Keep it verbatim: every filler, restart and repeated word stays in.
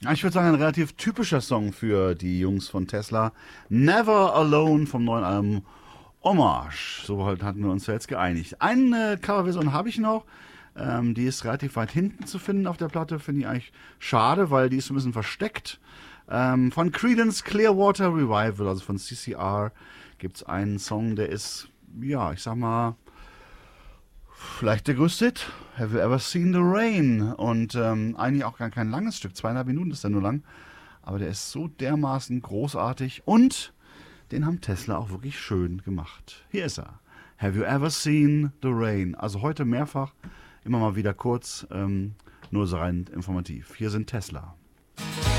Ja, ich würde sagen, ein relativ typischer Song für die Jungs von Tesla. Never Alone vom neuen Album Hommage. So halt hatten wir uns ja jetzt geeinigt. Eine Coverversion habe ich noch. Ähm, die ist relativ weit hinten zu finden auf der Platte. Finde ich eigentlich schade, weil die ist ein bisschen versteckt. Ähm, von Creedence Clearwater Revival, also von C C R, gibt es einen Song, der ist, ja, ich sag mal, vielleicht der größte Hit. Have you ever seen the rain? Und ähm, eigentlich auch gar kein langes Stück. Zweieinhalb Minuten ist der nur lang. Aber der ist so dermaßen großartig. Und den haben Tesla auch wirklich schön gemacht. Hier ist er. Have you ever seen the rain? Also heute mehrfach, immer mal wieder kurz, ähm, nur so rein informativ. Hier sind Tesla.